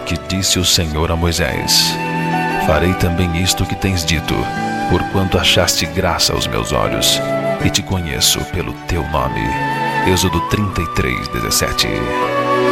que disse o Senhor a Moisés: farei também isto que tens dito, porquanto achaste graça aos meus olhos, e te conheço pelo teu nome. Êxodo 33:17.